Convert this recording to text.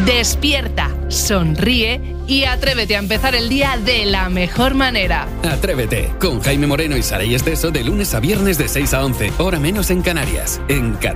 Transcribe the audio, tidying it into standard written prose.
Despierta, sonríe y atrévete a empezar el día de la mejor manera. Atrévete, con Jaime Moreno y Saray Esteso de lunes a viernes de 6 a 11, hora menos en Canarias, en